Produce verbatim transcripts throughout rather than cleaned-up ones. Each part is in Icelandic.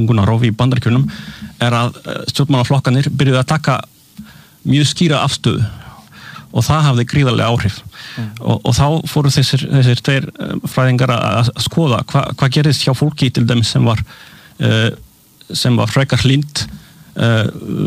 þungunarrof í Bandaríkjunum er að stjórnmálaflokkarnir byrjuðu að taka mjög skýra afstöðu og það hafði gríðarlega áhrif mm. og, og þá fóru þessir, þessir tveir fræðingar að skoða hva, hvað gerðist hjá fólki til dæmis sem var uh, sem var frekar hlynd uh,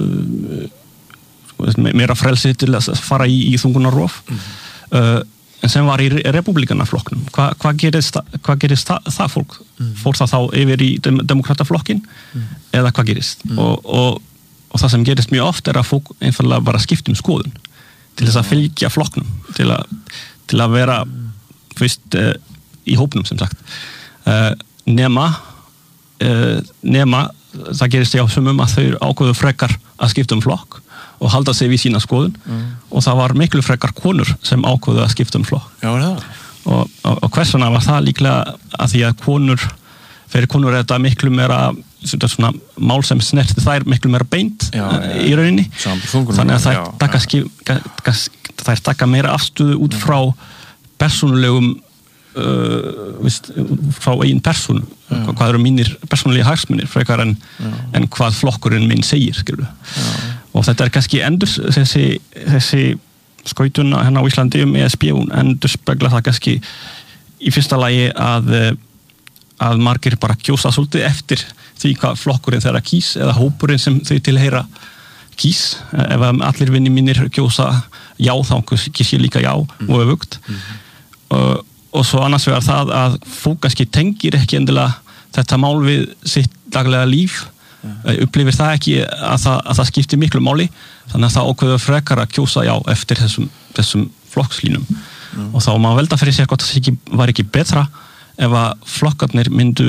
meira frelsi til að fara í, í þungunarrof mm. uh, en sem var í republikanaflokknum. Hva, hvað gerist, hvað gerist það, það fólk? Mm. Fór það þá yfir í dem, demokrataflokkin mm. eða hvað gerist? Mm. Og, og, og það sem gerist mjög oft er að fólk einfallega bara skipta um skoðun til þess að fylgja flokknum, til að, til að vera fyrst uh, í hópnum sem sagt. Uh, nema, uh, nema það gerist hjá sumum að þau ákveðu frekar að skipta um flokk og halda sig við sína skoðun mm. og það var miklu frekar konur sem ákveðu að skipta um flokk. Já, já. Og, og, og hvers vegna var það líklega að því að konur, fyrir konur er þetta miklu meira, svona mál sem snerti þær miklu meira beint já, já, í rauninni. Þannig að þær taka, skip, þær taka meira afstöðu út frá persónulegum, uh, vist, frá eigin persónu, mm. hvað eru mínir persónulegi hagsmunir frekar en, en hvað flokkurinn minn segir, skilur við. Og þetta er kannski endur, þessi, þessi skautun hérna á Íslandi um E S B, hún endur spegla það kannski í fyrsta lagi að, að margir bara kjósa svolítið eftir því hvað flokkurinn þeirra kýs eða hópurinn sem þau tilheyra kýs. Ef allir vinni mínir kjósa já, þá kýs ég líka já mm. og öfugt. Mm. Og, og svo annars vegar það að fólk kannski tengir ekki endilega þetta mál við sitt daglega líf. Upplifir það ekki að það, að það skiptir miklu máli, þannig að það ákveður frekar að kjósa já eftir þessum, þessum flokkslínum mm. og þá má velta fyrir sér hvort það ekki, var ekki betra ef að flokkarnir myndu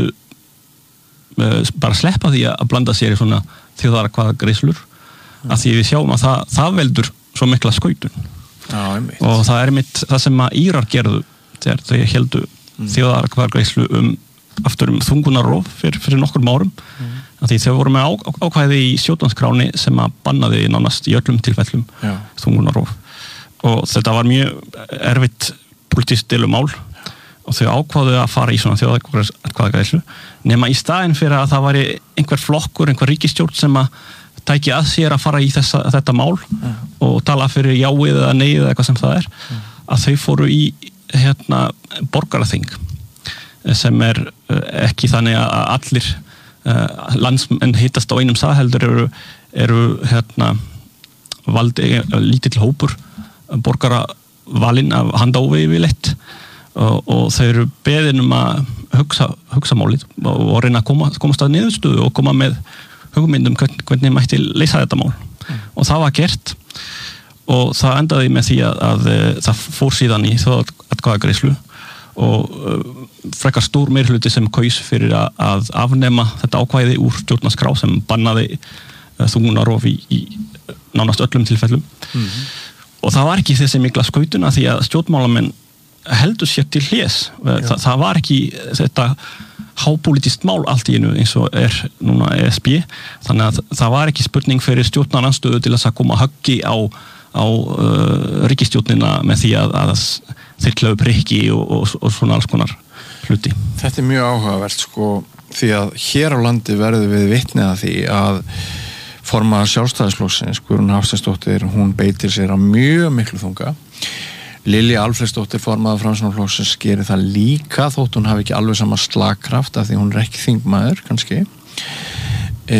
uh, bara sleppa því að blanda sér í svona þjóðaratkvæðagreiðslur mm. að því við sjáum að það, það veldur svo mikla skautun já, og það er mitt það sem að Írar gerðu þegar þau heldu mm. þjóðaratkvæðagreiðslu um aftur um þungunarrof fyrir, fyrir nokkur árum mm. því þau voru með á, ákvæði í stjórnarskráni sem að bannaði nánast í öllum tilfellum þungunarrof og þetta var mjög erfitt politískt deilumál og þau ákváðu að fara í svona þjóðaratkvæðagreiðslu nema í staðinn fyrir að það væri einhver flokkur, einhver ríkisstjórn sem að tæki að sér að fara í þessa, þetta mál Já. Og tala fyrir jáið eða neið eða eitthvað sem það er Já. Að þau fóru í hérna, borgaraþing sem er ekki þannig að allir uh, landsmenn hittast á einum stað heldur eru, eru hérna, valdi, lítill hópur borgara valinn af handófi yfirleitt og, og þau eru beðin um að hugsa, hugsa málið og, og reyna að koma, komast að niðurstöðu og koma með hugmyndum hvernig, hvernig mætti leysa þetta mál mm. og það var gert og það endaði með því að, að, að það fór síðan í þjóðaratkvæðagreiðslu og uh, frekar stór meirhluti sem kaus fyrir að, að afnema þetta ákvæði úr stjórnarskrá sem bannaði uh, þungunarrof í, í nánast öllum tilfellum mm-hmm. og það var ekki þessi mikla skautuna því að stjórnmálamenn heldur sér til hlés Þa, það var ekki þetta hápolítist mál allt í einu eins og er núna E S B þannig að það var ekki spurning fyrir stjórnaranstöðu til þess að koma höggi á, á uh, ríkisstjórnina með því að, að þeir klöfu prikki og, og, og svona alls konar hluti. Þetta er mjög áhugavert sko því að hér á landi verðum við vitni að því að formaður Sjálfstæðisflokksins Guðrún Hafsteinsdóttir, hún beitir sér á mjög miklu þunga. Lilja Alfreðsdóttir formaður Framsóknarflokksins gerir það líka þótt hún hafi ekki alveg sama slagkraft af því hún er ekki þingmaður kannski. E,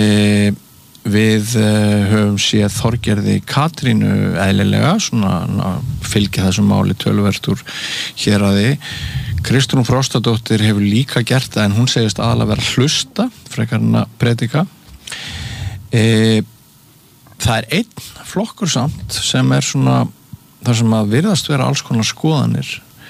við uh, höfum séð Þorgerði Katrínu eðlilega svona fylgja þessum máli töluvert úr héraði. Kristrún Frostadóttir hefur líka gert það en hún segist aðalega vera hlusta frekar en að predika. E, það er einn flokkur samt sem er svona þar sem að virðast vera alls konar skoðanir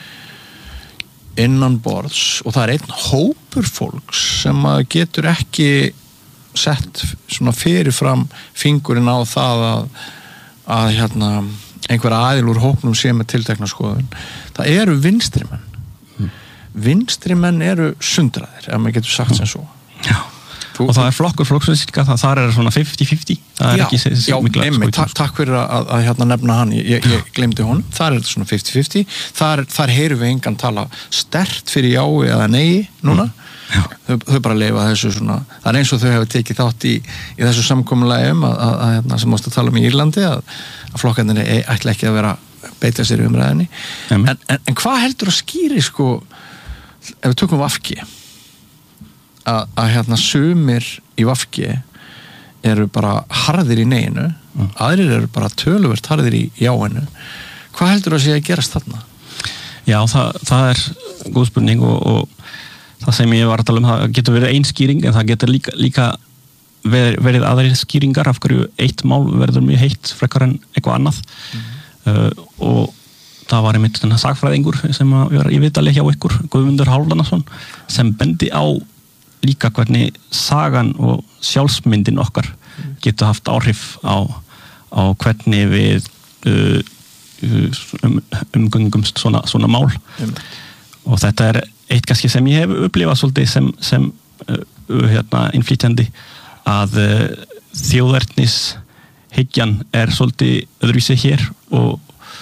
innan borðs og það er einn hópur fólks sem að getur ekki sett svona fyrirfram fingurinn á það að, að hérna, einhver aðil úr hópnum sé með tiltekna skoðun. Það eru vinstrimenn. Mm. Vinstrimenn eru sundraðir, ef maður getur sagt sem svo. Já. Þú, og það er flokkur flokksvíska, það þar er svona fimmtíu fimmtíu. Það er já, ekki þessi já, mikla einmitt, takk, takk fyrir að, að hérna nefna hann, ég, ég glemdi honum. Þar er þetta svona fimmtíu fimmtíu. Þar, þar heyrum við engan tala sterkt fyrir jái eða nei núna. Mm. þau, þau bara leifa þessu svona, það er eins og þau hefur tekið þátt í, í þessu samkomulagi um að, að, að, að sem mást að tala um í Írlandi að, að flokkarnir ætla ekki að vera beita sér í umræðinni en, en, en hvað heldur að skýri sko ef við tökum V G að, að hérna sumir í V G eru bara harðir í neginu mm. aðrir eru bara töluvert harðir í jáinu hvað heldur að sé að gerast þarna? Já, það, það er góð spurning og, og það sem ég var að tala um, það getur verið ein skýring en það getur líka, líka verið, verið aðrir skýringar af hverju eitt mál verður mjög heitt frekar en eitthvað annað mm. uh, og það var einmitt þennan sagfræðingur sem var í viðtali hjá ykkur, Guðmundur Hálfdanarson sem bendi á líka hvernig sagan og sjálfsmyndin okkar mm. getur haft áhrif á, á hvernig við uh, um, umgöngumst svona, svona mál mm. og þetta er eitt kannski sem ég hef upplifað svolítið sem, sem uh, hérna, innflytjandi að uh, þjóðernis hyggjan er svolítið öðruvísi hér og,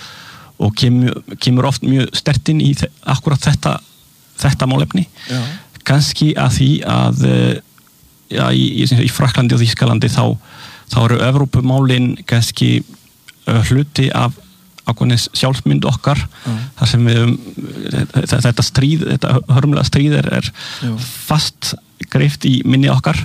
og kemur, kemur oft mjög sterkt inn í akkurat þetta, þetta málefni Já. Kannski að því að uh, já, í, í, í Frakklandi og Þýskalandi þá, þá eru Evrópumálin kannski uh, hluti af ákveðni sjálfsmynd okkar mm. þar sem við um, þetta stríð, þetta hörmulega stríð er, er fast greift í minni okkar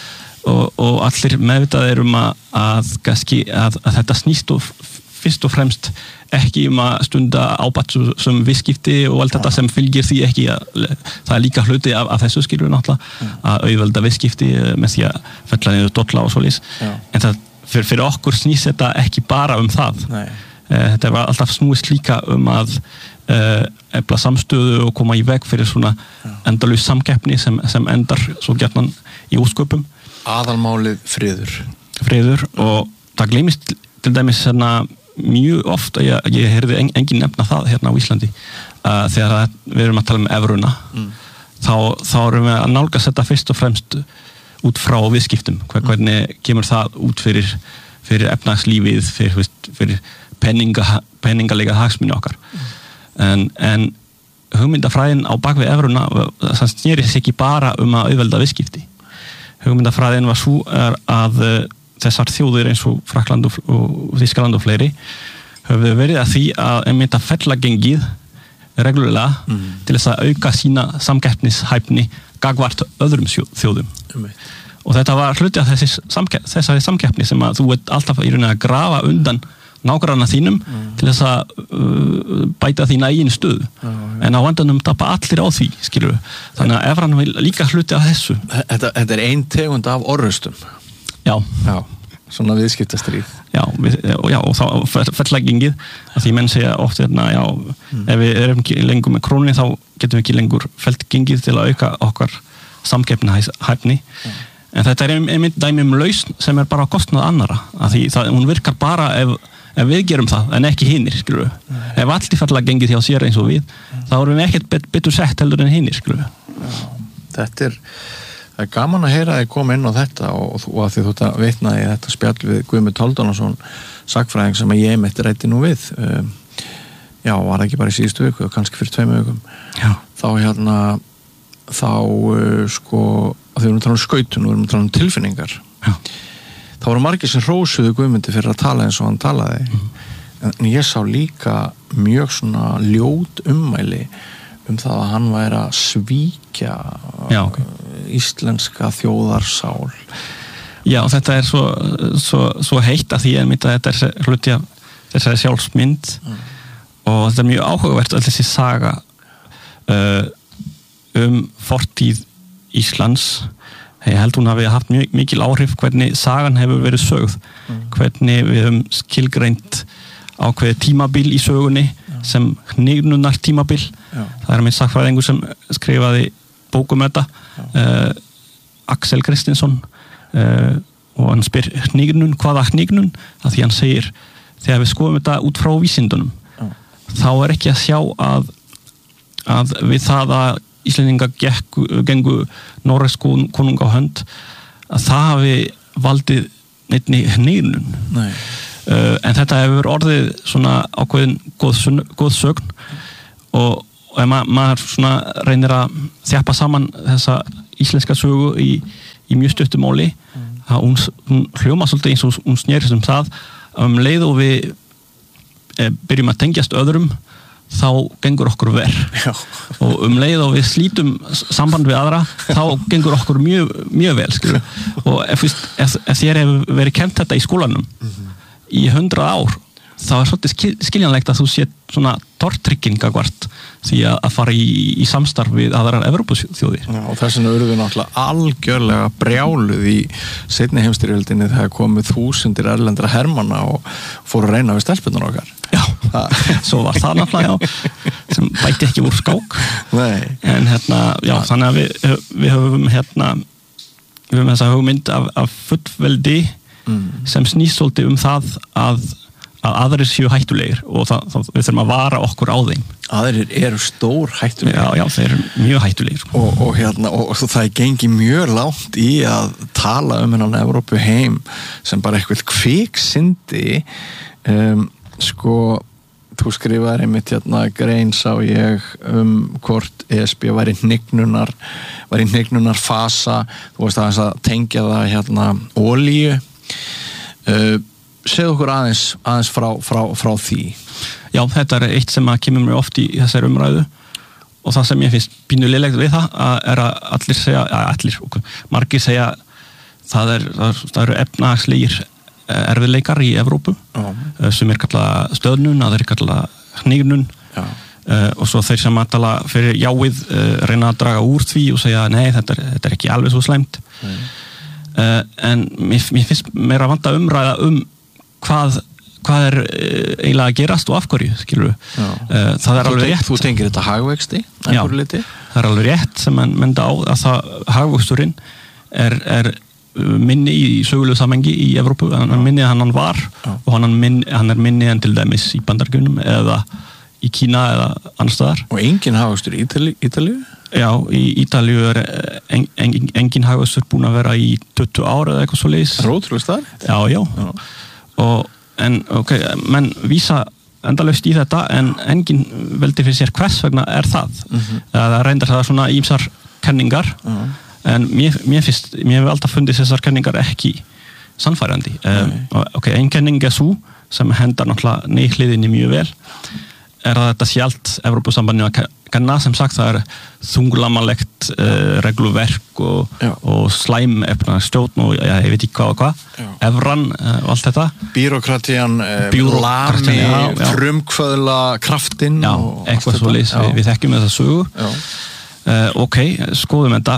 og, og allir meðvitaðir um að, að, kannski, að, að þetta snýst og fyrst og fremst ekki um að stunda ábætt sem viðskipti og allt þetta sem fylgir því ekki að, það er líka hluti af, af þessu skilur náttúrulega mm. að auðvelda viðskipti með því að fella niður dolla og svoleiðis en það, fyrir, fyrir okkur snýst þetta ekki bara um það Nei. Þetta var alltaf snúist líka um að uh, efla samstöðu og koma í veg fyrir svona endalaus samkeppni sem, sem endar svo gjarnan í ósköpum. Aðalmálið friður. Friður og það gleymist til dæmis hérna mjög oft að ég, ég heyrði en, engin nefna það hérna á Íslandi uh, þegar að, við erum að tala um evruna mm. þá, þá erum við að nálgast þetta fyrst og fremst út frá viðskiptum. Hver, hvernig kemur það út fyrir, fyrir efnahagslífið, fyrir, fyrir penninga, penningalega hagsmuni okkar mm. en, en hugmyndafræðin á bakvið evruna það snýri sig ekki bara um að auðvelda viðskipti hugmyndafræðin var svo að þessar þjóðir eins og Frakkland og, og Þýskaland og fleiri höfðu verið að því að einmitt að fella gengið reglulega mm. til þess að auka sína samkeppnishæfni gagvart öðrum þjóðum mm. og þetta var hluti af þessi samkepp, þessari samkeppni sem að þú ert alltaf í rauninni að grafa undan nágranna þínum mm. til þess að uh, bæta þína eigin stöð mm. en á endanum tapa allir á því skilur við, þannig að evran vil líka hluti af þessu. Þetta, þetta er ein tegund af orrustum. Já. Já, svona viðskiptastríð. Já, við, og, já, og þá fellaggingið að því menn segja oft hérna, já, mm. ef við erum ekki lengur með krónunni þá getum við ekki lengur fellaggingið til að auka okkar samkeppnishæfni mm. en þetta er einmitt dæmi um lausn sem er bara á kostnað annara, að því það, hún virkar bara ef ef við gerum það, en ekki hinnir, skilur við. Nei. Ef allir falla gengið hjá sér eins og við, Nei. þá erum við ekkert bet, betur sett heldur en hinnir, skilur við. Já, þetta er, það er gaman að heyra þig koma inn á þetta og, og að því þú þetta vitnaði þetta spjall við Guðmund Hálfdanarson, sagfræðing sem ég mitt ræddi nú við. Um, já, var ekki bara í síðustu viku, kannski fyrir tveimur vikum. Já. Þá hérna, þá uh, sko, að því við erum að tala um skautun, við erum að tala um tilfinningar. Já. Það voru margir sem hrósuðu Guðmundi fyrir að tala eins og hann talaði mm. en ég sá líka mjög svona ljót ummæli um það að hann væri að svíkja Já, okay. íslenska þjóðarsál. Já, þetta er svo, svo, svo heitt að því að þetta er hluti af þessari sjálfsmynd mm. og þetta er mjög áhugavert að þessi saga uh, um fortíð Íslands. Ég held hún hafi haft mjög mikil áhrif hvernig sagan hefur verið sögð, mm. hvernig við höfum skilgreint ákveðið tímabil í sögunni Já. Sem hnignunar tímabil. Já. Það er með sagfræðingur sem skrifaði bókum þetta, uh, Axel Kristinsson, uh, og hann spyr hnignun, hvaða hnignun? Að því hann segir, þegar við skoðum þetta út frá vísindunum, Já. Þá er ekki að sjá að, að við það að Íslendinga gengu Noregs konung á hönd að það hafi valdið neittni hnignun. Nei. Uh, en þetta hefur orðið svona ákveðin góð, góð sögn og, og ef ma- maður svona reynir að þjappa saman þessa íslenska sögu í, í mjög stuttu máli mm. að hún, hún hljóma svolítið eins og hún snerist um það um leið og við e, byrjum að tengjast öðrum þá gengur okkur verð og um leið og við slítum samband við aðra þá gengur okkur mjög, mjög vel skilur. Og ef, ef, ef þér hefur verið kennt þetta í skólanum mm-hmm. í hundrað ár þá er svolítið skiljanlegt að þú sé svona tortryggingagvart því að, að fara í, í samstarf við aðrar Evrópuþjóðir. Já, og þess vegna urðu náttúrulega algjörlega brjáluð í seinni heimsstyrjöldinni þegar komið þúsundir erlendra hermanna og fóru að reyna við stelpunar okkar. Já, svo var það náttúrulega já, sem bæti ekki úr skák. Nei. En hérna, já, ja. Þannig að við, við höfum hérna við höfum þessa hugmynd af, af fullveldi mm. sem snýst svolítið um það að að aðrir séu hættulegir og það, það, við þurfum að vara okkur á þeim. Aðrir eru stór hættulegir. Já, já, þeir eru mjög hættulegir. Og, og, hérna, og, og það gengi mjög langt í að tala um hennan Evrópu heim sem bara eitthvað kviksindi. Um, sko, þú skrifaði einmitt hérna grein sá ég um hvort E S B væri hnignunar, væri hnignunar fasa, þú veist að tengja það hérna olíu. Uh, segðu okkur aðeins, aðeins frá, frá, frá því. Já, þetta er eitt sem að kemur mér oft í þessari umræðu og það sem ég finnst pínulilegt við það að er að allir segja, að allir, okay, margir segja það, er, það, það eru efnahagslegir erfiðleikar í Evrópu Já. sem er kallað stöðnun, það er kallað hnignun uh, og svo þeir sem að tala fyrir jáið uh, reyna að draga úr því og segja nei, þetta er, þetta er ekki alveg svo slæmt mm. uh, en mér, mér finnst meira vanta umræða um hvað, hvað er eiginlega að gerast og af hverju, skilur við. Það er þú alveg rétt. Þú tengir þetta hagvexti, einhverju liti? Það er alveg rétt sem mann mynda á að það hagvöxturinn er, er minni í sögulegu samhengi í Evrópu, hann er minni en hann var Já. og hann, minni, hann er minni en til dæmis í Bandaríkjunum eða í Kína eða annars staðar. Og engin hagvöxtur í Ítalíu? Já, í Ítalíu er en, en, engin hagvöxtur búin að vera í tuttugu ár eða eitthvað svo leiðis. Rótrúlega staðar? Já, já. já. Og, en ok, menn vísa endalaust í þetta en enginn veldi fyrir sér hvers vegna er það mm-hmm. það reyndar það svona ýmsar kenningar uh-huh. en mér, mér finnst mér hefur alltaf fundið þessar kenningar ekki sannfærandi um, ok, ein kenning er svo sem hendar náttúrulega neihliðinni mjög vel er að þetta sé allt Evrópusambandinu að kenna sem sagt það er þunglamalegt uh, regluverk og, og slæm efnahagsstjórn og ja, ég veit ekki hvað og hvað evran uh, og allt þetta Bírókratían, uh, lami, frumkvöðla kraftinn Já, eitthvað svo leys við, við þekkjum þessa sögu uh, ok, skoðum þetta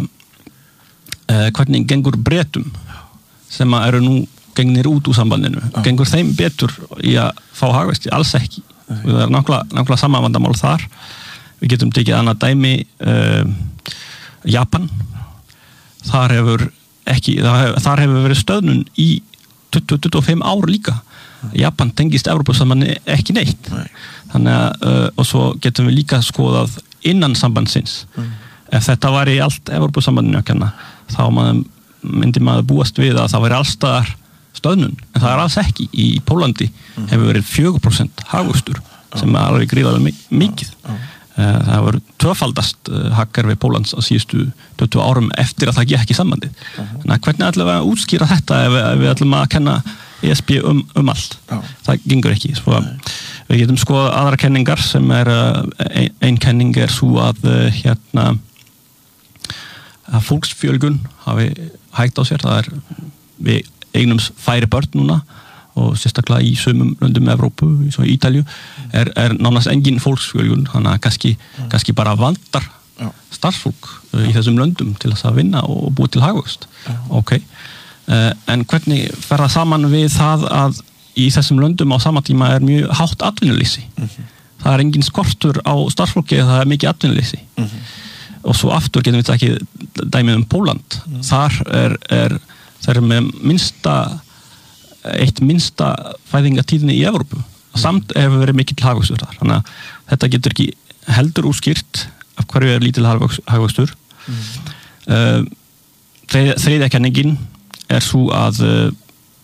uh, hvernig gengur Bretum sem eru nú gengnir út úr sambandinu Já. Gengur þeim betur í að fá hagvexti? Alls ekki það er nákvæmlega, nákvæmlega sama vandamál þar við getum tekið annað dæmi uh, Japan þar hefur ekki þar, þar hefur verið stöðnun í tuttugu til tuttugu og fimm ár líka Japan tengist Evrópusambandi ekki neitt Nei. Þannig að uh, og svo getum við líka skoðað innan sambandsins mm. ef þetta var í allt Evrópusambandinu að kenna þá maður, myndi maður búast við að það væri allstaðar stöðnun, en það er alls ekki í Pólandi mm. hefur verið fjögur prósent hagvöxtur mm. sem er alveg gríðarlega mikið mm. það hefur tvöfaldast haggar við Pólans á síðustu tuttugu árum eftir að það gekk í sambandið mm. þannig að hvernig ætlum við að útskýra þetta ef við, ef við ætlum að kenna E S B um, um allt mm. það gengur ekki svo, við getum skoða aðra kenningar sem er ein, ein kenning er svo að hérna að fólksfjölgun hafi hægt á sér það er við eignums færi börn núna og sérstaklega í sumum löndum Evrópu, eins og í Ítalíu er, er nánast engin fólksfjölgun þannig að kannski, mm. kannski bara vandar Já. Starfsfólk í þessum löndum til þess að vinna og búa til hagvöxt ok, uh, en hvernig fer það saman við það að í þessum löndum á sama tíma er mjög hátt atvinnuleysi mm-hmm. það er engin skortur á starfsfólki það er mikið atvinnuleysi mm-hmm. og svo aftur getum við ekki dæmið um Póland mm. þar er, er það er með minnsta eitt minnsta fæðingatíðni í Evrópu mm. samt hefur verið mikill hagvöxtur þar þannig að þetta getur ekki heldur útskýrt af hverju er lítil hagvöxtur mm. uh, þriðja kenningin er svo að uh,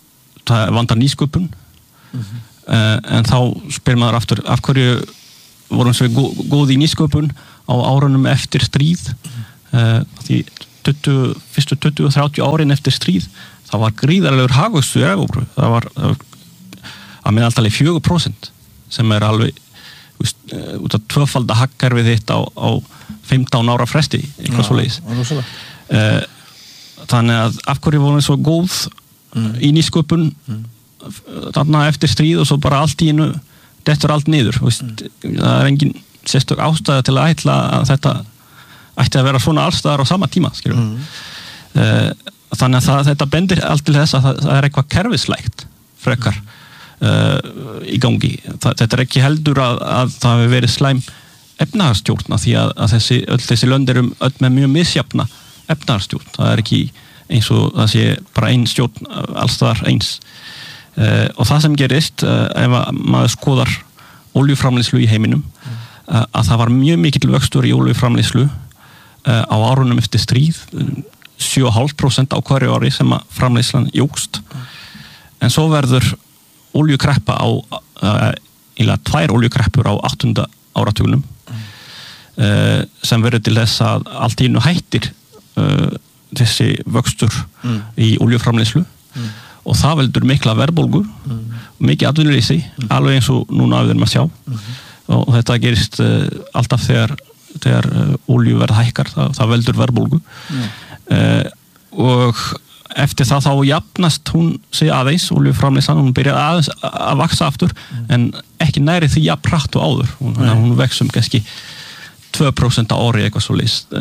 það vandar nýsköpun mm-hmm. uh, en þá spyr maður aftur af hverju vorum svo góð í nýsköpun á árunum eftir stríð uh, því tuttugu, fyrstu tuttugu til þrjátíu árin eftir stríð það var gríðarlegur hagvöxtur í Evrópu það var, það var að meðaltali fjögur prósent sem er alveg úst, uh, út af tvöfalda hagkerfið þitt á, á fimmtán ára fresti eitthvað svoleiðis uh, þannig að af hverju vorum við svo góð mm. í nýsköpun mm. þarna eftir stríð og svo bara allt í einu dettur allt niður mm. það er engin sérstök ástæða til að ætla að þetta ætti að vera svona allstaðar á sama tíma mm. uh, þannig að það, þetta bendir allt til þess að það, það er eitthvað kerfislægt frekar uh, í gangi það, þetta er ekki heldur að, að það hefur verið slæm efnahagsstjórn því að, að þessi, öll þessi lönd eru öll með mjög misjafna efnahagsstjórn það er ekki eins og það sé bara ein stjórn allstaðar eins uh, og það sem gerist uh, ef maður skoðar oljuframleiðslu í heiminum mm. uh, að það var mjög mikill vöxtur í oljuframleiðslu uh, á árunum eftir stríð sjö komma fimm prósent á hverju ári sem að framleiðslan jókst mm. en svo verður oljukreppa á uh, eða tvær oljukreppur á áttunda áratugnum mm. uh, sem verður til þess að allt í einu hættir uh, þessi vöxtur mm. í oljuframleiðslu mm. og það veldur mikla verðbólgu mm. mikið atvinnuleysi mm. alveg eins og núna við erum að sjá mm. og þetta gerist uh, alltaf þegar, þegar uh, oljuverð hækkar það, það veldur verðbólgu mm. uh, og eftir það þá jafnast hún sig aðeins oljuframleiðslan, hún byrjar aðeins að vaksa aftur mm. en ekki næri því jafn hratt og áður hún, mm. hún vex um kannski tvö prósent á ári eitthvað svo list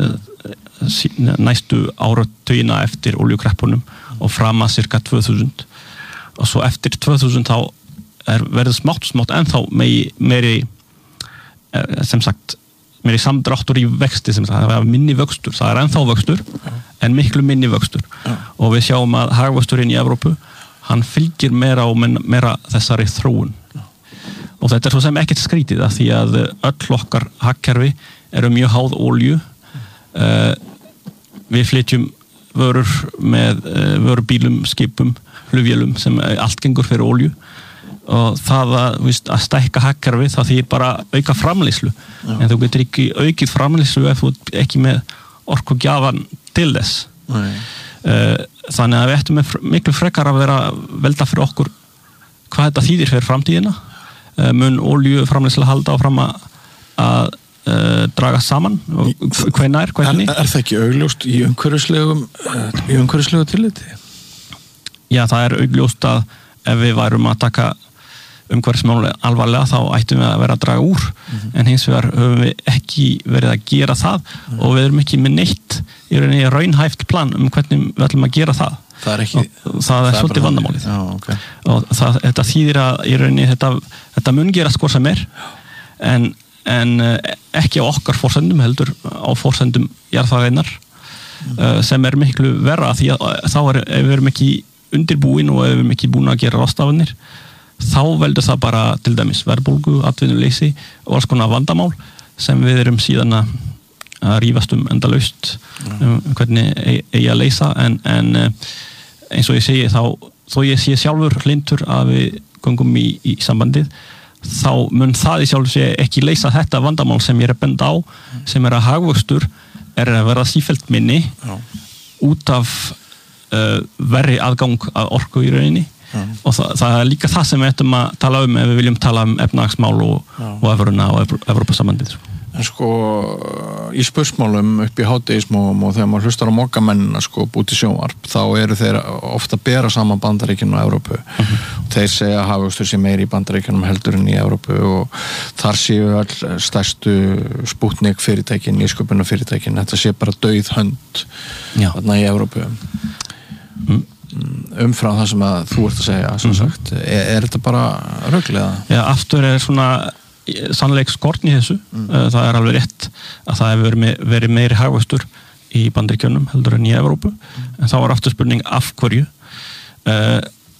næstu áratugina eftir oljukreppuna mm. og fram að cirka tvö þúsund og svo eftir tvö þúsund þá er verið smátt smátt ennþá meiri, meiri sem sagt meiri samdráttur í vexti sem það er minni vöxtur, það er ennþá vöxtur ja. en miklu minni vöxtur ja. og við sjáum að hagvöxturinn í Evrópu hann fylgir meira og meira þessari þróun ja. og þetta er svo sem ekkert skrítið að því að öll okkar hagkerfi eru mjög háð olju uh, við flytjum vörur með uh, vörubílum, skipum, flugvélum sem allt gengur fyrir olju og það að, víst, að stækka hagkerfi það þýðir bara auka framleiðslu Já. en þú getur ekki aukið framleiðslu ef þú ekki með orkugjafan til þess Nei. þannig að við ættum með miklu frekar að vera velta fyrir okkur hvað þetta þýðir fyrir framtíðina mun oljuframleiðsla halda áfram að, að uh, draga saman og hvenær, hvernig er, er það ekki augljóst í umhverfislegum í umhverfislegu tilliti? Já, það er augljóst að ef við værum að taka umhverfismál alvarlega þá ættum við að vera að draga úr mm-hmm. en hins vegar höfum við ekki verið að gera það mm-hmm. og við erum ekki með neitt í rauninni raunhæft plan um hvernig við ætlum að gera það það er, ekki, það er, það er svolítið vandamálið Já, okay. og það, þetta þýðir að í rauninni þetta, þetta mun gerast hvort sem er en, en ekki á okkar forsendum heldur á forsendum jarðfræðinnar mm-hmm. uh, sem er miklu verra því að þá er, ef við erum ekki undirbúin og ef við erum ekki búin að gera ráðstafanir þá veldur það bara til dæmis verðbólgu, atvinnuleysi og alls konar vandamál sem við erum síðan að rífast um endalaust um hvernig eigi að leysa en, en eins og ég segi þá, þó ég sé sjálfur hlindur að við göngum í, í sambandið þá mun það í sjálfur sé ekki leysa þetta vandamál sem ég er að benda á sem er að hagvöxtur er að vera sífellt minni Já. út af uh, verri aðgang að orku í rauninni Já. og það, það er líka það sem við ættum að tala um ef við viljum tala um efnahagsmál og, og Evruna og Evrópusambandið En sko í spursmálum upp í hádegismóum og þegar maður hlustar á mokamennina sko búti sjónvarp þá eru þeir ofta að bera saman Bandaríkjunum og Evrópu uh-huh. og þeir segja að hagvöxtur sé meiri í Bandaríkjunum heldur en í Evrópu og þar séu all stærstu Sputnik fyrirtækin, nýsköpuna fyrirtækin þetta sé bara dauð hönd þarna í Evrópu mm. umfram það sem að þú ert að segja sem mm-hmm. sagt, er, er þetta bara röglega? Já, aftur er svona sannleik skortn í þessu mm. það er alveg rétt að það hefur verið, verið meiri hagvöxtur í Bandaríkjunum heldur en í Evrópu mm. en þá er aftur spurning af hverju uh,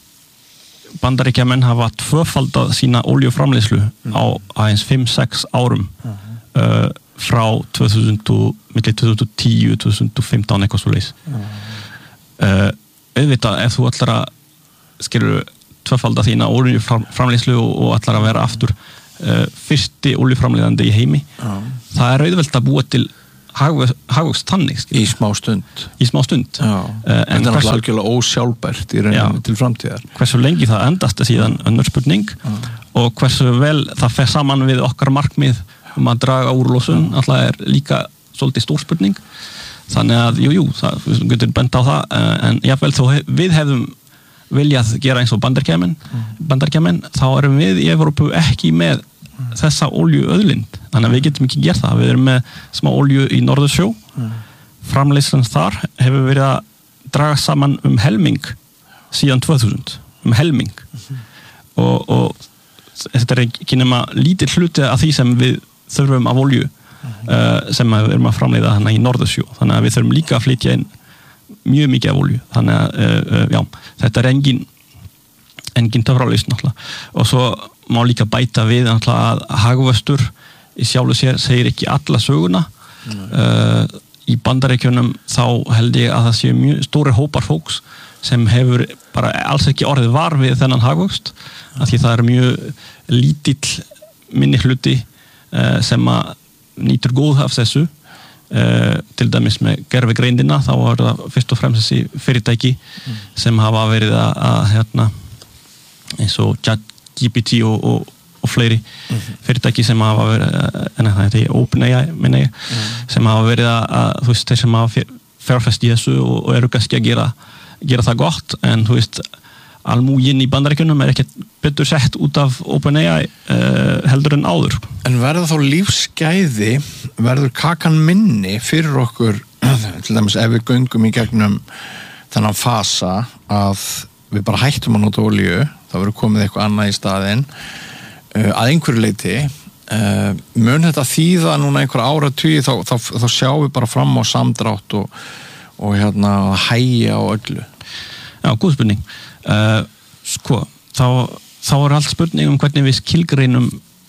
Bandaríkjamenn hafa tvöfaldað sína oljuframleiðslu mm. á aðeins fimm til sex árum mm. uh, frá tvö þúsund og, milli tvö þúsund og tíu til tvö þúsund og fimmtán eitthvað svo leys mm. uh, auðvitað ef þú ætlar að skilur tvöfalda þína oljuframleiðslu og, og ætlar að vera aftur uh, fyrsti oljuframleiðandi í heimi Já. Það er auðvelt að búa til hagvöxt þannig í smá stund í smá stund uh, en það er hversu, algjörlega ósjálfbært í rauninni til framtíðar hversu lengi það endast er síðan önnur spurning Já. og hversu vel það fer saman við okkar markmið um að draga úr losun alltaf er líka svolítið stór spurning þannig að jú, jú, það, við getum bent á það en jáfnvel þó við hefðum viljað gera eins og bandaríkjamenn mm. bandaríkjamenn, þá erum við í Evrópu ekki með þessa oljuauðlind þannig að við getum ekki gert það við erum með smá olju í Norðursjó mm. framleiðslan þar hefur verið að draga saman um helming síðan tvö þúsund um helming mm-hmm. og, og þetta er ekki nema lítill hluti af því sem við þurfum af olju mm-hmm. uh, sem við erum að framleiða hana í Norðursjó þannig að við þurfum líka að flytja inn mjög mikið af olju þannig að uh, uh, já, þetta er engin engin töfralausn náttúrulega og svo má líka bæta við náttúrulega að hagvöxtur í sjálfu sér segir ekki alla söguna uh, í Bandaríkjunum þá held ég að það séu mjög stóri hópar fólks sem hefur bara alls ekki orðið var við þennan hagvöxt af því það er mjög lítill minni hluti uh, sem að nýtur góð af þessu uh, til dæmis með gervigreindina þá er það fyrst og fremst þessi fyrirtæki mm. sem hafa verið að, að hérna eins og ChatGPT og, og, og fleiri mm-hmm. fyrirtæki sem hafa verið en það er OpenAI minna ég mm. sem hafa verið að, að þú veist þeir sem hafa fjárfest í þessu og, og eru kannski að gera, gera það gott en þú veist almúginn í Bandaríkjunum er ekkert betur sett út af OpenAI uh, heldur en áður. En verður þá lífsgæði verður kakan minni fyrir okkur til dæmis ef við göngum í gegnum þennan fasa að við bara hættum að nota olíu þá verður komið eitthvað annað í staðinn uh, að einhverju leyti uh, mun þetta þýða núna einhver áratugi þá, þá, þá sjáum við bara fram á samdrátt og, og hérna hægja á öllu. Já, góð spurning uh, sko, þá, þá er allt spurning um hvernig við skilgreinum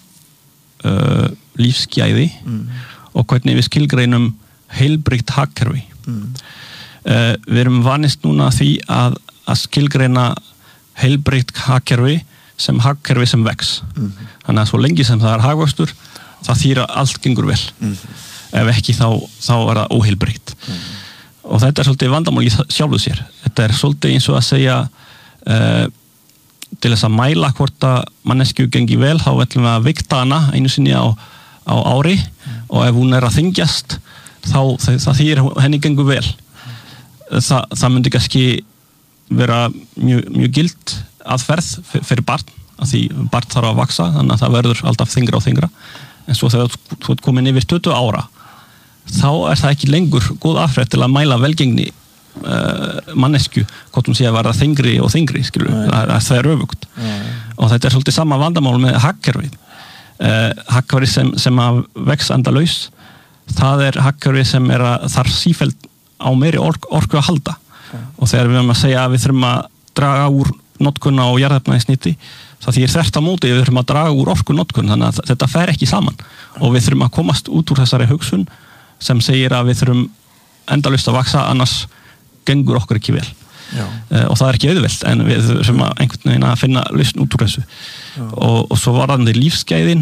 uh, lífsgæði mm. og hvernig við skilgreinum heilbrigt hagkerfi mm. uh, við erum vanist núna því að að skilgreina heilbrigt hagkerfi sem hagkerfi sem vex. Mm-hmm. Þannig að svo lengi sem það er hagvöxtur, það þýðir að allt gengur vel. Mm-hmm. Ef ekki þá, þá er það óheilbrigt. Mm-hmm. Og þetta er svolítið vandamál í sjálfu sér. Þetta er svolítið eins og að segja uh, til þess að mæla hvort að manneskju gengi vel, þá ætlum við að vikta hana einu sinni á, á ári mm-hmm. og ef hún er að þyngjast, þá það, það þýðir henni gengur vel. Þa, það myndi kannski vera mjög, mjög gild aðferð fyrir barn af því barn þarf að vaksa þannig að það verður alltaf þyngra og þyngra en svo þegar þú ert komin yfir tuttugu ára þá er það ekki lengur góð aðferð til að mæla velgengni uh, mannesku hvort hún sé að verða þyngri og þyngri það, það er öfugt Nei. Og þetta er svolítið sama vandamál með hagkerfi uh, hagkerfi sem, sem að vex endalaus það er hagkerfi sem er að þarf sífellt á meiri ork, orku að halda og þegar við erum að segja að við þurfum að draga úr notkuna og jarðefnaeldsneyti það þýðir þvert á móti við þurfum að draga úr orkunotkun þannig að þetta fer ekki saman og við þurfum að komast út úr þessari hugsun sem segir að við þurfum endalaust að vaksa annars gengur okkur ekki vel uh, og það er ekki auðvelt en við þurfum að einhvern veginn að finna lausn út úr þessu og, og svo varðandi lífsgæðin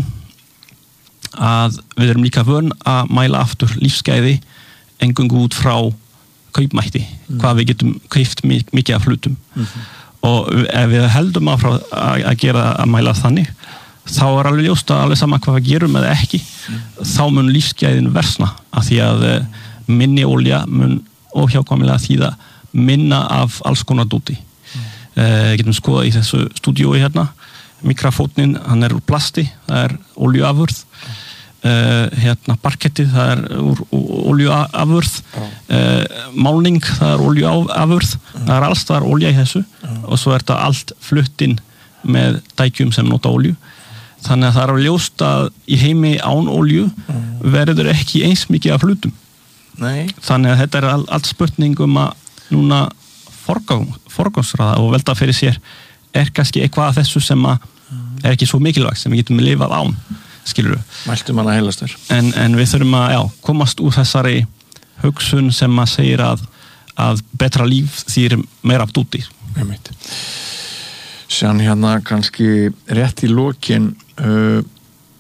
að við erum líka vön að mæla aftur lífsgæði eingöngu út frá kaupmætti, mm. hvað við getum kaupt mikið af hlutum mm-hmm. og ef við heldum að, að gera að mæla þannig þá er alveg ljóst að alveg sama hvað við gerum eða ekki mm. þá mun lífsgæðin versna af því að minni olja mun óhjákvæmilega þýða minna af alls konar dóti mm. uh, getum skoðað í þessu stúdíói hérna mikrafótnin, hann er úr plasti það er oljuafurð Uh, hérna parkettið það er úr oljuafurð uh, málning það er oljuafurð uh. það er alls það er olja í þessu uh. og svo er þetta allt fluttinn með dækjum sem nota olju þannig að það er ljóst að í heimi án olju uh. verður ekki eins mikið af hlutum Nei. Þannig að þetta er all, allt spurning um að núna forgang, forgangsraða og velta fyrir sér er kannski eitthvað af þessu sem að er ekki svo mikilvægt sem við getum lifað án skilur við. Mæltum hann að heilastur. En, en við þurfum að já, komast úr þessari hugsun sem að segir að, að betra líf þýr meira af dúti. Sér hérna kannski rétt í lokin uh,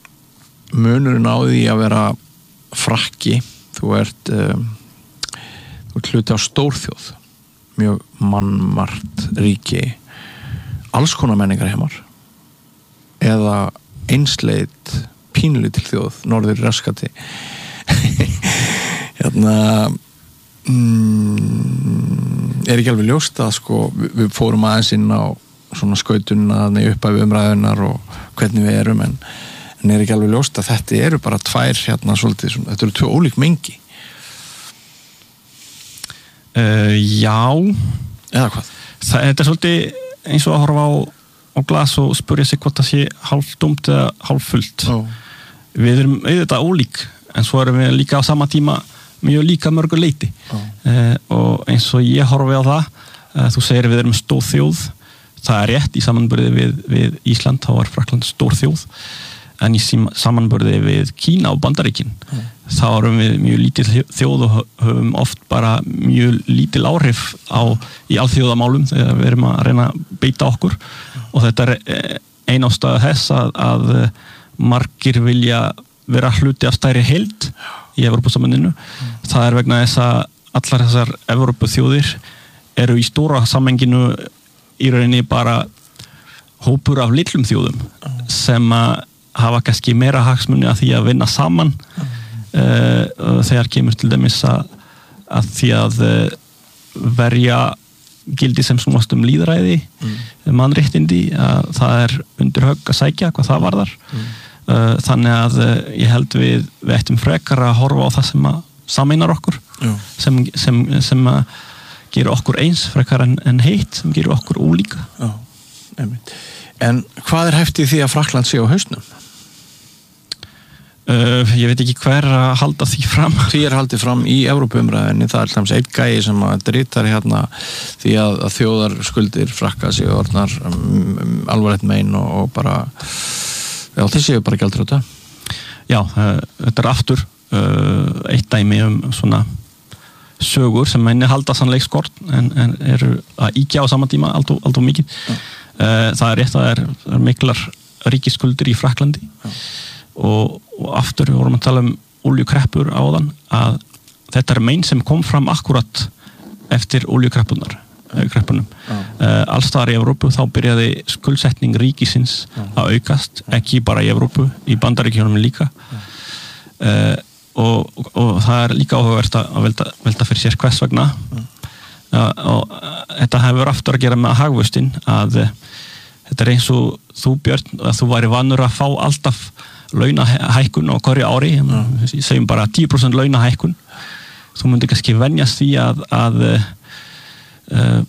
munurinn á því að vera Frakki, þú ert um, þú ert hluti á stórþjóð, mjög mannmargt ríki, alls konar menningar heimar, eða einsleit pínlítil þjóð, norður raskati hérna mm, er ekki alveg ljóst að sko, við, við fórum aðeins inn á svona skautunna upp af umræðunar og hvernig við erum en, en er ekki alveg ljóst að þetta eru bara tvær hérna svolítið, svona, þetta eru tvö ólík mengi uh, Já eða hvað? Það, þetta er svolítið eins og að horfa á, á glas og spurja sig hvort það sé hálfdómt eða hálffullt oh. Við erum auðvitað ólík en svo erum við líka á sama tíma mjög líka mörgu leiti oh. uh, og eins og ég horfi á það uh, þú segir við erum stór þjóð það er rétt í samanburði við, við Ísland, þá er Frakkland stór þjóð en í samanburði við Kína og Bandaríkin mm. þá erum við mjög lítil þjóð og höfum oft bara mjög lítil áhrif á, í alþjóðamálum þegar við erum að reyna að beita okkur mm. og þetta er ein ástæða þess að, að margir vilja vera hluti af stærri heild í Evrópusambandinu mm. það er vegna þess að allar þessar Evrópuþjóðir eru í stóra samhenginu í rauninni bara hópur af litlum þjóðum mm. sem að hafa kannski meira hagsmuni að því að vinna saman mm. uh, þegar kemur til dæmis að, að því að uh, verja gildi sem snúast um lýðræði mm. mannréttindi að það er undir högg að sækja hvað það varðar mm. uh, þannig að uh, ég held við við ættum frekar að horfa á það sem að sameinar okkur mm. sem, sem, sem að gera okkur eins frekar en, en heitt sem gera okkur ólíka Já, einmitt. En hvað er hæft í því að Frakkland sé á hausnum? Uh, ég veit ekki hver að halda því fram Því er haldið fram í Evrópuumræðinni það er hljóms einn gæi sem að dritar hérna því að, að þjóðar skuldir Frakka séu orðnar um, um, alvarlegt mein og, og bara já, þeir séu bara gjaldþrota Já, uh, þetta er aftur uh, eitt dæmi um svona sögur sem menni halda sannleik skort en, en eru að íkja á sama tíma allt og, allt og mikið ja. uh, það er rétt að það er, er miklar ríkisskuldir í Frakklandi ja. og, og aftur við vorum að tala um oljukreppur áðan að þetta er mein sem kom fram akkurat eftir oljukreppurnar kreppunum. Ja. Uh, allstaðar í Evrópu þá byrjaði skuldsetning ríkisins ja. að aukast, ekki bara í Evrópu í Bandaríkjunum líka ja. uh, Og, og, og það er líka áhugavert að velta, velta fyrir sér hvers vegna mm. uh, og uh, þetta hefur aftur að gera með hagvöxtin að uh, þetta er eins og þú Björn að þú væri vanur að fá alltaf launahækkun á hverju ári mm. segjum bara tíu prósent launahækkun þú myndir kannski venjast því að að uh, uh,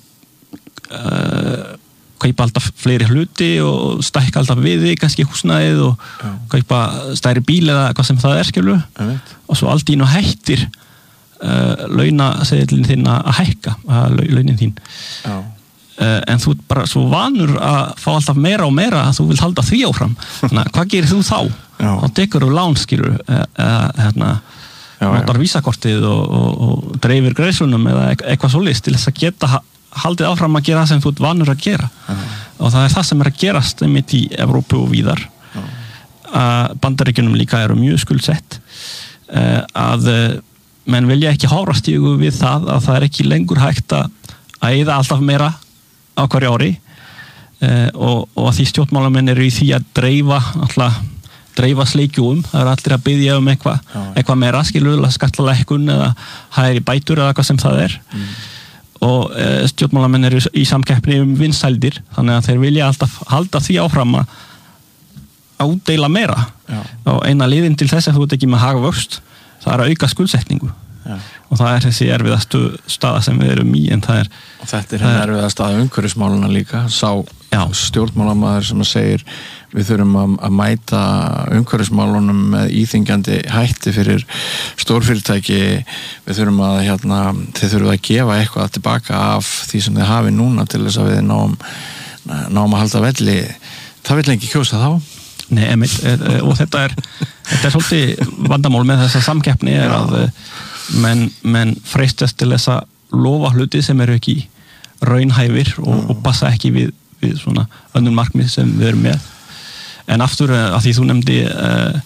uh, kaupa alltaf fleiri hluti og stækka alltaf við því, kannski húsnæðið og Já. kaupa stærri bíl eða hvað sem það er skilur og svo allt í nú hættir uh, launaseðlinn þinn að hækka að launin þín uh, en þú bara svo vanur að fá alltaf meira og meira að þú vilt halda því áfram þannig að hvað gerir þú þá? Já. Þá tekur þú lán skilur eða hérna notar vísakortið og, og, og dreifir greiðslunum eða eitthvað svoleiðis til þess að geta haldið áfram að gera það sem þú ert vanur að gera uh-huh. og það er það sem er að gerast einmitt í Evrópu og víðar uh-huh. að Bandaríkjunum líka eru mjög skuldsett uh, að uh, menn vilja ekki hárast í við það að það er ekki lengur hægt að eyða alltaf meira á hverju ári uh, og, og að því stjórnmálamenn eru í því að dreifa alltaf dreifa sleikjúum, það eru allir að biðja um eitthvað uh-huh. eitthvað meira, skilur, skallalækkun eða hægri bætur eða hvað sem það er uh-huh. og e, stjórnmálamenn eru í samkeppni um vinsældir, þannig að þeir vilja alltaf halda því áfram að útdeila meira Já. og eina liðin til þess að þú ert ekki með hagvöxt það er að auka skuldsetningu Já. og það er þessi erfiðastu staða sem við erum í en það er og þetta er henni erfiða staða umhverfismáluna líka sá Já. stjórnmálamaður sem að segir við þurfum að, að mæta umhverfismálunum með íþyngjandi hætti fyrir stórfyrirtæki við þurfum að hérna, þið þurfum að gefa eitthvað tilbaka af því sem þið hafi núna til þess að við náum, náum að halda velli það vil ekki kjósa þá Nei, emitt, og þetta er þetta er svolítið vandamál með þessa samkeppni er að menn, menn freistast til þess að lofa hluti sem eru ekki raunhæfir og, og passa ekki við, við svona önnur markmið sem við erum með en aftur að því þú nefndi uh,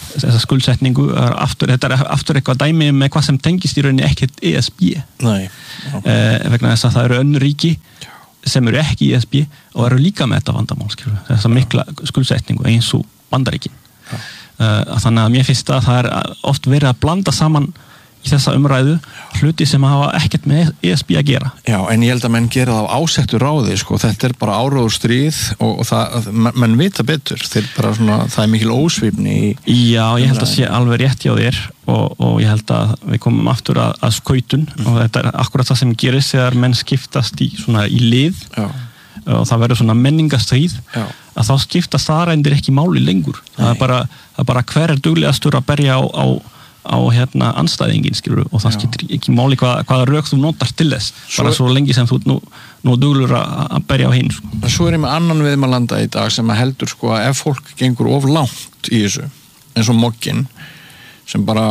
þessa skuldsetningu aftur, þetta er aftur eitthvað dæmi með hvað sem tengist í rauninni ekkert E S B Nei, eh, vegna þess að það eru önnur ríki sem eru ekki í E S B og eru líka með þetta vandamál skilur, þessa mikla skuldsetningu eins og Bandaríkin uh, þannig að mér finnst að það er oft verið að blanda saman í þessa umræðu hluti sem hafa ekkert með E S B að gera. Já, en ég held að menn gera það á ásettu ráði, sko, þetta er bara áróður stríð og, og það, menn, menn vita betur, þeir bara svona, það er mikil ósvífni í... Já, ég held að sé alveg rétt hjá þér og, og ég held að við komum aftur að, að skautun mm. og þetta er akkurat það sem gerist þegar menn skiptast í svona í lið Já. og það verður svona menningastríð Já. að þá skiptast staðreyndir ekki máli lengur. Það er bara, það er bara hver er duglegastur að berja á, á á hérna anstæðingin skilur og það skiptir ekki máli hvað, hvaða rök þú notar til þess svo, bara svo lengi sem þú nú, nú duglur að berja á hinn sko. Svo er ég með annan viðmælanda í dag sem að heldur sko að ef fólk gengur of langt í þessu eins og mogginn sem bara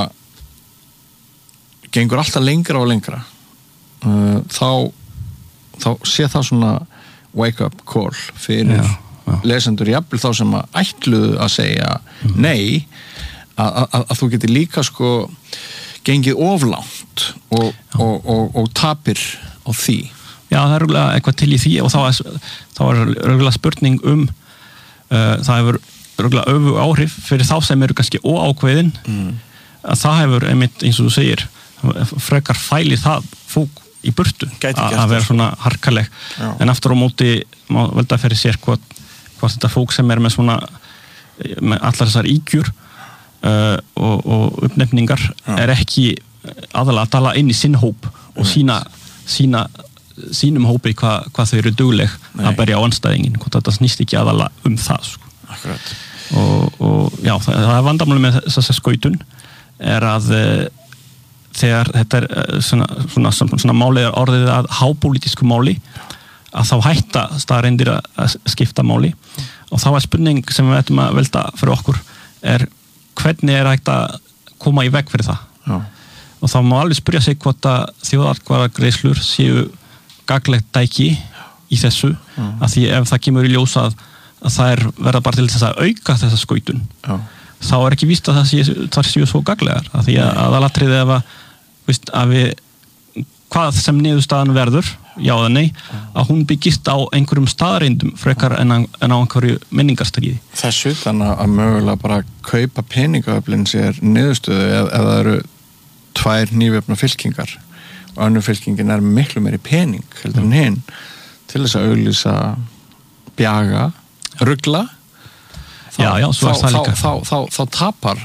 gengur alltaf lengra og lengra uh, þá þá sé það svona wake up call fyrir já, já. lesendur jafnvel þá sem að ætluðu að segja mm. nei Að, að, að þú getur líka sko gengið oflánt og, og, og, og tapir á því. Já, það er röglega eitthvað til í því og þá er, þá er röglega spurning um uh, það hefur röglega öfu áhrif fyrir þá sem eru kannski óákveðin mm. að það hefur einmitt eins og þú segir frekar fæli það fólk í burtu að vera svona harkaleg Já. En aftur á móti má velta fyrir sér hvað, hvað þetta fólk sem er með svona með allar þessar ígjur Uh, og, og uppnefningar Já. Er ekki aðalega að tala inn í sinn hóp og sína, sína sínum hópi hvað hva þau eru dugleg Nei. Að berja á anstæðingin, hvort þetta snýst ekki aðalega um það sko. Akkurat og, og já, það, það er vandamáli með þessa skautun er að uh, þegar þetta er uh, svona, svona, svona, svona máli er orðið að hápolítísku máli að þá hætta staðreyndir að skipta máli og þá er spurning sem við ættum að velta fyrir okkur er hvernig er hægt að koma í veg fyrir það Já. Og þá má alveg spyrja sig hvort að þjóðaratkvæðagreiðslur séu gagnlegt tæki í þessu Já. Að því ef það kemur í ljós að, að það er verða bara til þess að auka þessa skautun Já. Þá er ekki víst að það séu, það séu svo gagnlegar að því að aðalatriði ef að, veist, að við hvað sem niðurstaðan verður já eða nei, að hún byggist á einhverjum staðreindum frekar en, en á einhverju menningarstakiði. Þessu þannig að mögulega bara kaupa peningaöflin sér niðurstöðu ef, ef það eru tvær nývefna fylkingar og önnur fylkingin er miklu meiri pening heldur en hinn til þess að auglýsa bjaga, rugla þá, já, já, svo er það líka þá, þá, þá, þá tapar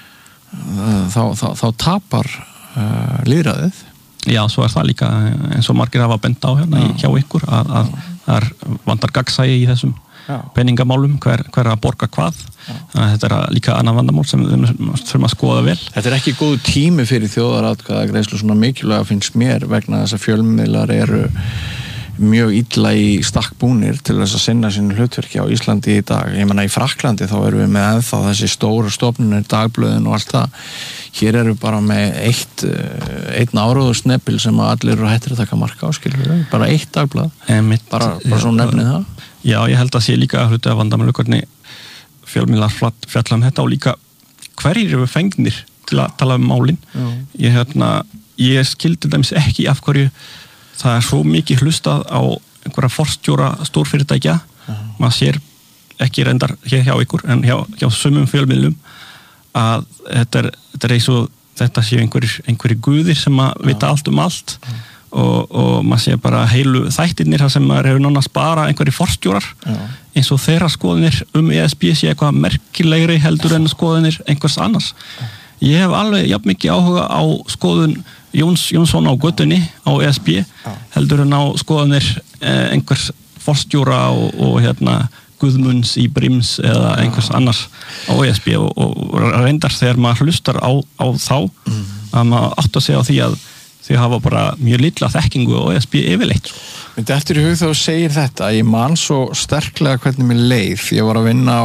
þá, þá, þá tapar uh, lýðræðið. Já, svo er það líka eins og margir hafa bent á hérna Já. Hjá ykkur að, að það vandar gagnsæi í þessum Já. Peningamálum, hver, hver að borga hvað Já. Þannig að þetta er líka annað vandamál sem við þurfum að skoða vel. Þetta er ekki góð tími fyrir þjóðaratkvæðagreiðslu svona mikilvæga finnst mér vegna þess að fjölmiðlar eru mjög illa í stakk búnir til þess að sinna sínu hlutverki á Íslandi í dag. Ég menna í Frakklandi þá erum við með ennþá þessi stóru stofnunir, dagblöðin og allt það. Hér eru bara með eitt einn áróðursnepil sem að allir eru hættir að taka marka á, skilur við. Bara eitt dagblað. Mitt, bara, bara svo nefnið það. Já, ég held að sé líka að hluti að vandamælu hvernig fjölmiðlar fjalla um þetta og líka hverjir eru fengnir til að tala um málin. Já. Ég hérna, ég skildi dæmis ekki af hverju það er svo mikið hlustað á einhverja forstjóra stórfyrirtækja uh-huh. maður sér ekki reyndar hér hjá ykkur en hjá, hjá sumum fjölmiðlum að þetta er, þetta er eins og þetta séu einhverjir, einhverjir guðir sem að uh-huh. vita allt um allt uh-huh. og, og maður sé bara heilu þættirnir þar sem maður hefur nánast bara einhverjir forstjórar uh-huh. eins og þeirra skoðinir um E S B sé eitthvað merkilegri heldur en skoðinir einhvers annars. Uh-huh. Ég hef alveg jafn mikið áhuga á skoðun Jóns Jónsson á göttunni á E S B Já. Heldur en á skoðanir eh, einhvers forstjóra og, og hérna Guðmunds í Brims eða einhvers annars á E S B og, og reyndar þegar maður hlustar á, á þá mm. að maður átt að segja á því að þau hafa bara mjög litla þekkingu á E S B yfirleitt. Myndi eftir í hug þá segir þetta, ég man svo sterklega hvernig mér leið, ég var að vinna á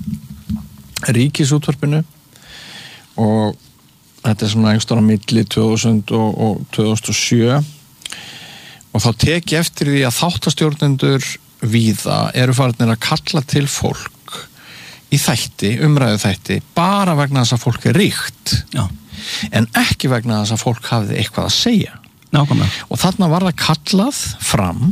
Ríkisútvarpinu og þetta er svona einhverjum á milli tvö þúsund og, og tvö þúsund og sjö og þá tek ég eftir því að þáttastjórnendur víða eru farinir að kalla til fólk í þætti, umræðu þætti bara vegna þess að fólk er ríkt Já. en ekki vegna þess að fólk hafði eitthvað að segja Nákvæmlega. og þarna var það kallað fram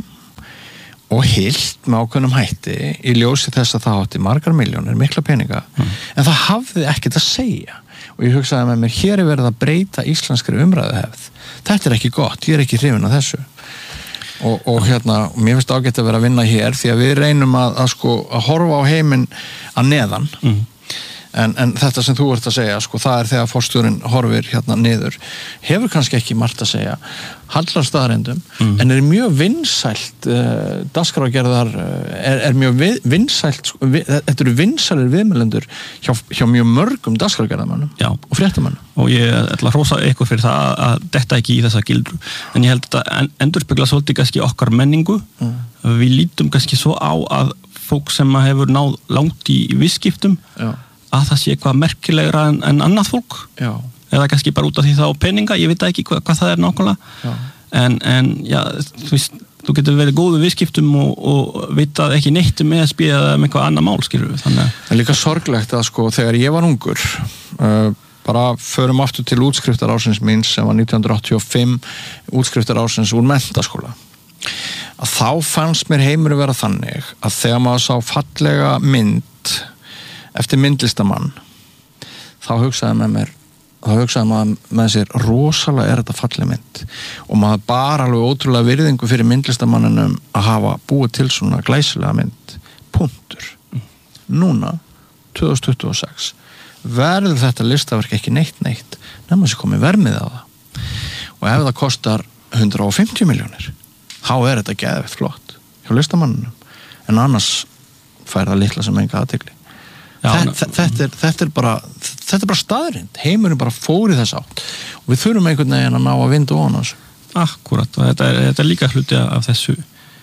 og hilt með ákveðnum hætti í ljósi þess að það átti margar miljónir, mikla peninga mm. en það hafði ekkert að segja og ég hugsaði með mér, hér er verið að breyta íslenskri umræðuhefð, þetta er ekki gott ég er ekki hrifinn af þessu og, og hérna, mér finnst ágætt að vera að vinna hér því að við reynum að, að sko að horfa á heiminn að neðan mm. en, en þetta sem þú ert að segja sko, það er þegar forstjórinn horfir hérna niður, hefur kannski ekki margt að segja hallar staðarendum mm. en er mjög vinsælt uh, dagskrárgerðar uh, er, er mjög vi, vinsælt sko, vi, þetta eru vinsælir viðmælendur hjá, hjá mjög mörgum dagskrárgerðarmönnum og fréttamönnum og ég ætla að hrósa ykkur fyrir það að detta ekki í þessa gildru en ég held að þetta endurspegla svolítið kannski okkar menningu mm. við lítum kannski svo á að fólk sem hefur náð langt í viðskiptum Já. Að það sé eitthvað merkilegra en, en annað fólk Já. Eða kannski bara út af því það á peninga, ég veit ekki hvað, hvað það er nákvæmlega en, en já, þú veist, þú getur verið góðu viðskiptum og, og vitað ekki neitt um E S B eða um eitthvað annað mál, skilur við þannig að... Það er líka sorglegt að sko, þegar ég var ungur uh, bara förum aftur til útskriftarársins míns sem var nítján hundruð áttatíu og fimm útskriftarársins úr menntaskóla að þá fannst mér heimur vera þannig að þegar maður sá fallega mynd eftir myndlistamann þá hugsaði með mér þá hugsaði maður með sér rosalega er þetta falleg mynd og maður bara alveg ótrúlega virðingu fyrir myndlistamanninum að hafa búið til svona glæsilega mynd punktur núna, tvö þúsund tuttugu og sex verður þetta listaverk ekki neitt neitt nema sem komið vermið á það og ef það kostar hundrað og fimmtíu milljónir þá er þetta geðveikt flott hjá listamanninum en annars fær það litla sem enga athygli Þetta, þetta, er, þetta er bara þetta er bara staðrind, heimurinn bara fór í þess átt og við þurfum einhvern veginn að ná að vinda ofan þessu. Akkúrat og þetta er, þetta er líka hluti af þessu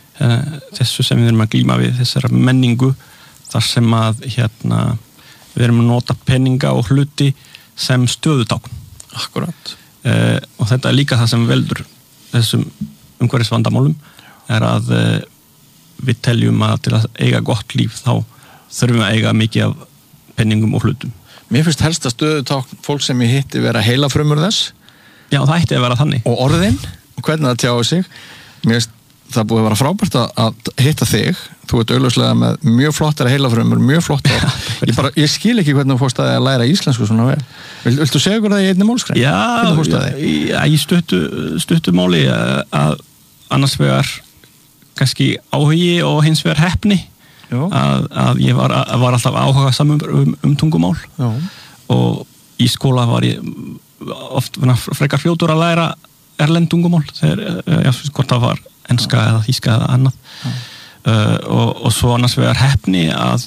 þessu sem við erum að glíma við þessara menningu þar sem að hérna við erum að nota peninga og hluti sem stöðutákn. Akkúrat. Uh, og þetta er líka það sem veldur þessum umhverfisvandamálum er að uh, við teljum að til að eiga gott líf þá þurfum við að eiga mikið af penningum og hlutum. Mér finnst helst að stöðutákn fólk sem ég hitti vera heilafrumur þess. Já, það ætti að vera þannig. Og orðin, og hvernig það tjáði sig. Mér finnst það búið að vera frábært að hitta þig. Þú ert augljóslega með mjög flottara heilafrumur, mjög flottar. ég, bara, ég skil ekki hvernig þú fórst að læra íslensku svona vel. Vil, viltu segja ykkur það í einni málskræn? Já, já í stuttu, stuttu máli að annars vegar kannski áhugi og hins vegar heppni. Að, að ég var, var alltaf áhuga saman um, um tungumál Já. Og í skóla var ég oft frekar fljótur að læra erlend tungumál þegar ég hvort það var enska Já. Eða þýska eða annað uh, og, og svo annars vegar heppni að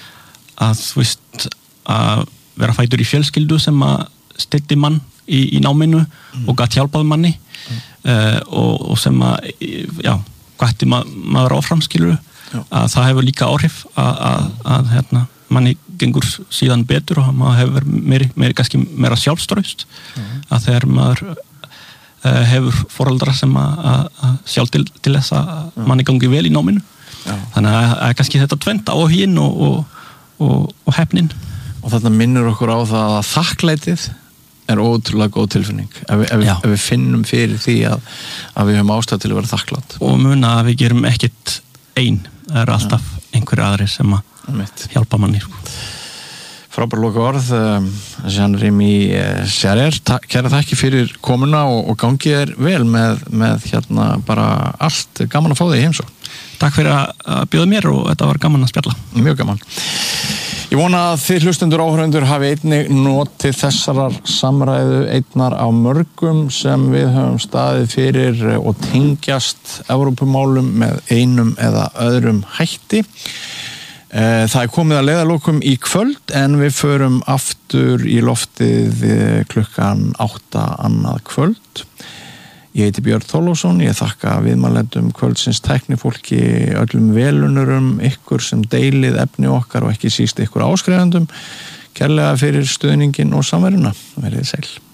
að þú veist að vera fætur í fjölskyldu sem að styddi mann í, í náminu mm. og gat hjálpað manni mm. uh, og, og sem að já, gætti ma- maður áfram skilur Já. Að það hefur líka áhrif að, að, að hérna, manni gengur síðan betur og maður hefur meiri, meiri kannski meira sjálfstraust mm. að þegar maður uh, hefur foreldra sem að, að sjálf til, til þess að Já. Manni gangi vel í náminu Já. Þannig að, að kannski þetta tvent áhuginn og, og, og, og hefnin og þetta minnur okkur á það að þakklætið er ótrúlega góð tilfinning ef við, ef við, ef við finnum fyrir því að, að við höfum ástæð til að vera þakklátt og muna að við gerum ekkit einn það eru alltaf ja. Einhverju aðri sem að hjálpa manni Frábær loka orð Jean-Rémy Charrière kæra þakki fyrir komuna og, og gangi þér vel með, með hérna bara allt gaman að fá þig í heimsókn Takk fyrir að bjóða mér og þetta var gaman að spjalla Mjög gaman Ég vona að þið hlustendur áhörundur hafi einnig notið þessarar samræðu einnar á mörgum sem við höfum staðið fyrir og tengjast Evrópumálum með einum eða öðrum hætti. Það er komið að leiðarlokum í kvöld en við förum aftur í loftið klukkan átta annað kvöld. Ég heiti Björn Þorláksson, ég þakka viðmælendum kvöldsins tæknifólki öllum velunurum, ykkur sem deilið efni okkar og ekki síst ykkur áskrifendum. Kærlega fyrir stuðningin og samveruna. Verið sæl.